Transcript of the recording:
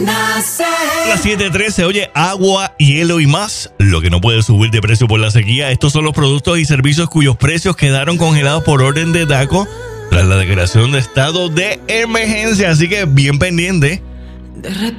A las 7:13, oye, agua, hielo y más. Lo que no puede subir de precio por la sequía. Estos son los productos y servicios cuyos precios quedaron congelados por orden de DACO tras la declaración de estado de emergencia. Así que bien pendiente.